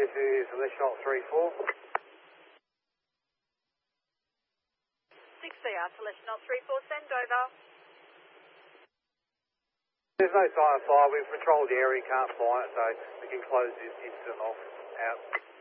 This is Celestial 34. 6CR, Celestial 34, send over. There's no sign of fire. We've patrolled the area, can't find it, so we can close this incident off. Out.